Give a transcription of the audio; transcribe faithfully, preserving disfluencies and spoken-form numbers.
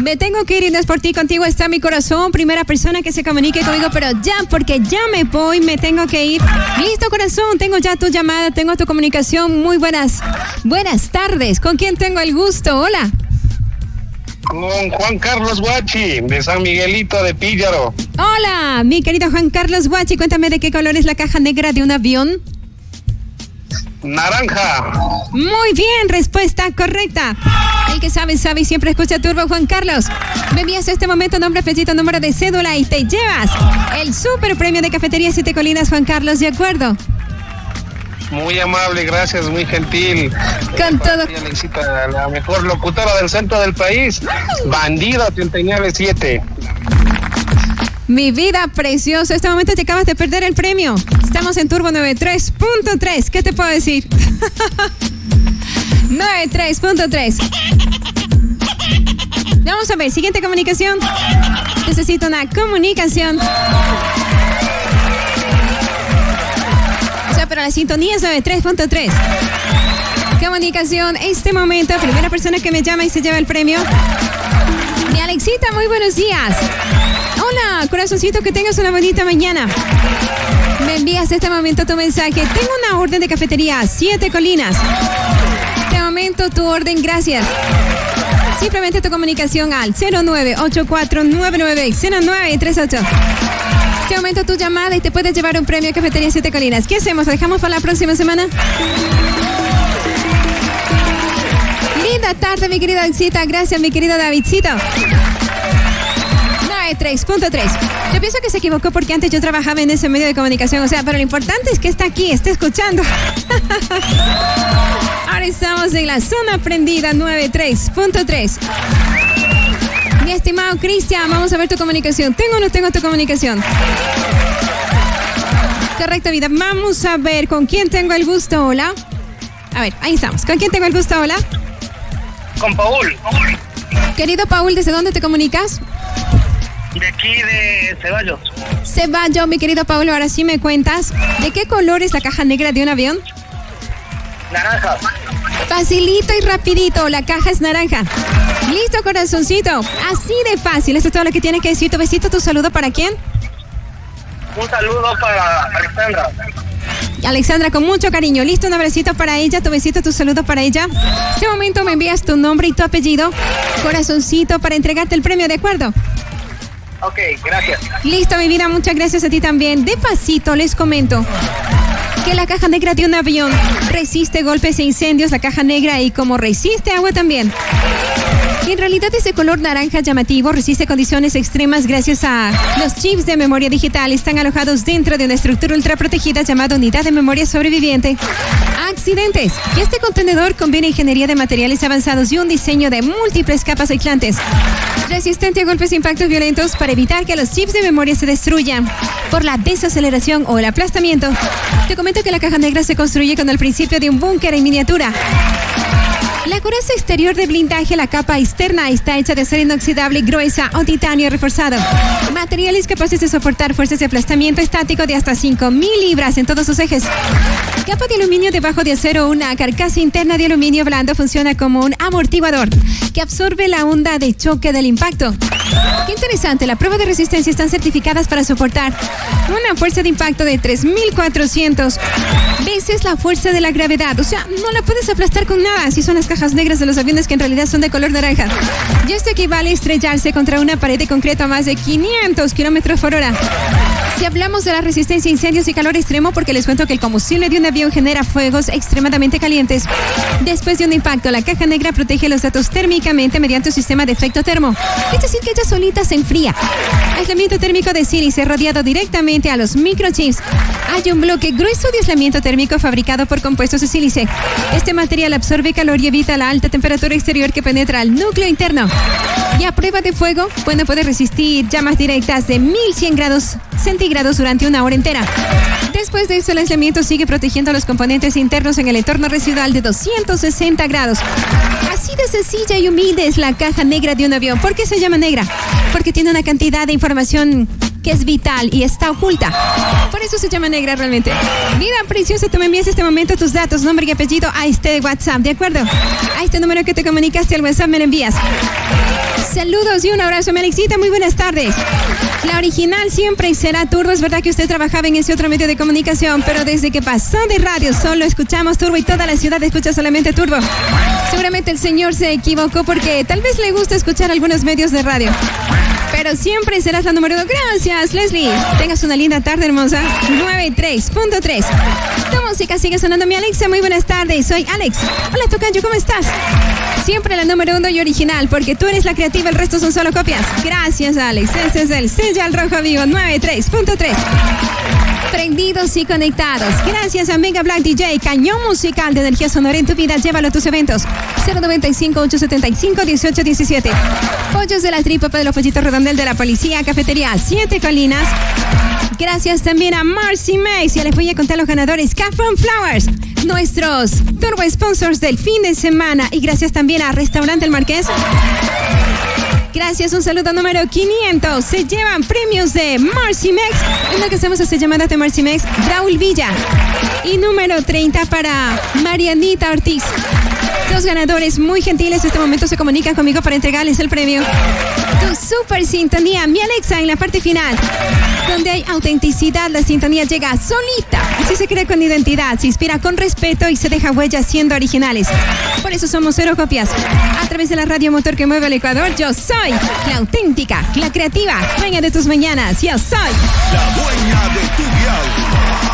Me tengo que ir y no es por ti, contigo está mi corazón. Primera persona que se comunique conmigo, pero ya, porque ya me voy, me tengo que ir. Listo, corazón, tengo ya tu llamada, tengo tu comunicación. Muy buenas, buenas tardes. ¿Con quién tengo el gusto? Hola. Con Juan Carlos Guachi, de San Miguelito de Píllaro. Hola, mi querido Juan Carlos Guachi, cuéntame de qué color es la caja negra de un avión. Naranja. Muy bien, respuesta correcta. El que sabe, sabe y siempre escucha Turbo. Juan Carlos, me envías este momento nombre, apellido, número de cédula y te llevas el super premio de Cafetería Siete Colinas. Juan Carlos, ¿de acuerdo? Muy amable, gracias, muy gentil. Con todo. Alexita, la mejor locutora del centro del país. Bandido ochenta y nueve siete. Mi vida preciosa, este momento te acabas de perder el premio. Estamos en Turbo noventa y tres punto tres. ¿Qué te puedo decir? noventa y tres punto tres. Vamos a ver, siguiente comunicación. Necesito una comunicación. O sea, pero la sintonía es noventa y tres punto tres. Comunicación, este momento, primera persona que me llama y se lleva el premio. Mi Alexita, muy buenos días. Hola, corazoncito, que tengas una bonita mañana. Me envías este momento tu mensaje. Tengo una orden de Cafetería Siete Colinas. Este momento tu orden, gracias. Simplemente tu comunicación al cero nueve ocho cuatro nueve nueve cero nueve tres ocho. Este momento tu llamada y te puedes llevar un premio a Cafetería Siete Colinas. ¿Qué hacemos? ¿Lo dejamos para la próxima semana? Linda tarde, mi querida Alexita. Gracias, mi querido Davidcito. noventa y tres punto tres. Yo pienso que se equivocó porque antes yo trabajaba en ese medio de comunicación. O sea, pero lo importante es que está aquí, está escuchando. Ahora estamos en la zona prendida noventa y tres punto tres. Mi estimado Cristian, vamos a ver tu comunicación. ¿Tengo o no tengo tu comunicación? Correcto, vida. Vamos a ver con quién tengo el gusto. Hola. A ver, ahí estamos. ¿Con quién tengo el gusto? Hola. Con Paul. Querido Paul, ¿desde dónde te comunicas? De aquí, de Ceballos. Ceballos, mi querido Paul, ahora sí me cuentas. ¿De qué color es la caja negra de un avión? Naranja. Facilito y rapidito, la caja es naranja. Listo, corazoncito. Así de fácil, eso es todo lo que tienes que decir. Tu besito, tu saludo, ¿para quién? Un saludo para Alexandra. Alexandra, con mucho cariño. Listo, un abracito para ella, tu besito, tu saludo para ella. En este momento me envías tu nombre y tu apellido, corazoncito, para entregarte el premio, ¿de acuerdo? Ok, gracias. Listo, mi vida, muchas gracias a ti también. De pasito les comento que la caja negra de un avión resiste golpes e incendios, la caja negra, y como resiste agua también. Y en realidad ese color naranja llamativo resiste condiciones extremas gracias a los chips de memoria digital. Están alojados dentro de una estructura ultra protegida llamada unidad de memoria sobreviviente a accidentes. Y este contenedor combina ingeniería de materiales avanzados y un diseño de múltiples capas aislantes, resistente a golpes e impactos violentos para evitar que los chips de memoria se destruyan por la desaceleración o el aplastamiento. Te comento que la caja negra se construye con el principio de un búnker en miniatura. La coraza exterior de blindaje, la capa externa, está hecha de acero inoxidable gruesa o titanio reforzado. Materiales capaces de soportar fuerzas de aplastamiento estático de hasta cinco mil libras en todos sus ejes. Capa de aluminio debajo de acero, una carcasa interna de aluminio blando funciona como un amortiguador que absorbe la onda de choque del impacto. Qué interesante, la prueba de resistencia están certificadas para soportar una fuerza de impacto de tres mil cuatrocientas veces la fuerza de la gravedad. O sea, no la puedes aplastar con nada. Si son las cajas negras de los aviones que en realidad son de color naranja. Y esto equivale a estrellarse contra una pared de concreto a más de quinientos kilómetros por hora. Si hablamos de la resistencia a incendios y calor extremo, porque les cuento que el combustible de un avión genera fuegos extremadamente calientes. Después de un impacto, la caja negra protege los datos térmicamente mediante un sistema de efecto termo. Es decir, que ella solita se enfría. Aislamiento térmico de sílice rodeado directamente a los microchips. Hay un bloque grueso de aislamiento térmico fabricado por compuestos de sílice. Este material absorbe calor y evita la alta temperatura exterior que penetra al núcleo interno. Y a prueba de fuego, bueno, puede resistir llamas directas de mil cien grados centígrados durante una hora entera. Después de eso, el aislamiento sigue protegiendo los componentes internos en el entorno residual de doscientos sesenta grados. Así de sencilla y humilde es la caja negra de un avión. ¿Por qué se llama negra? Porque tiene una cantidad de información que es vital y está oculta. Por eso se llama negra realmente. Vida preciosa, tú me envías este momento tus datos, nombre y apellido a este WhatsApp, ¿de acuerdo? A este número que te comunicaste al WhatsApp me lo envías. Saludos y un abrazo, mi Alexita, muy buenas tardes. La original siempre será Turbo. Es verdad que usted trabajaba en ese otro medio de comunicación, pero desde que pasó de radio solo escuchamos Turbo y toda la ciudad escucha solamente Turbo. Seguramente el señor se equivocó porque tal vez le gusta escuchar algunos medios de radio. Pero siempre serás la número uno. Gracias, Leslie. Tengas una linda tarde, hermosa. noventa y tres punto tres. Tu música sigue sonando, mi Alexa. Muy buenas tardes. Soy Alex. Hola, Tocayo, ¿cómo estás? Siempre la número uno y original, porque tú eres la creativa, el resto son solo copias. Gracias, Alex. Ese es el sello al rojo vivo noventa y tres punto tres. Prendidos y conectados. Gracias a Mega Black D J, cañón musical de energía sonora en tu vida. Llévalo a tus eventos. cero noventa y cinco, ochocientos setenta y cinco, dieciocho diecisiete. Pollos de la tripa de los pollitos redondel de la policía. Cafetería Siete Colinas. Gracias también a Marcy Mays. Ya les voy a contar los ganadores. Cafón Flowers, nuestros turbo sponsors del fin de semana. Y gracias también a Restaurante El Marqués. Gracias, un saludo número quinientos. Se llevan premios de Marcy Mex. En lo que hacemos esta llamada de Marcy Mex, Raúl Villa. Y número treinta para Marianita Ortiz. Los ganadores muy gentiles en este momento se comunican conmigo para entregarles el premio. Tu super sintonía, mi Alexa, en la parte final. Donde hay autenticidad, la sintonía llega solita. Así se crea con identidad, se inspira con respeto y se deja huellas siendo originales. Por eso somos cero copias. A través de la radio motor que mueve el Ecuador, yo soy la auténtica, la creativa, dueña de tus mañanas. Yo soy la dueña de tu dial.